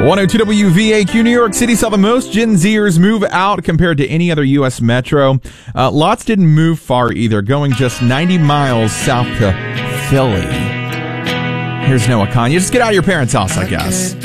102 WVAQ, New York City saw the most Gen Zers move out compared to any other U.S. metro. Lots didn't move far either, going just 90 miles south to Philly. Here's Noah Kanye. Just get out of your parents' house, I guess.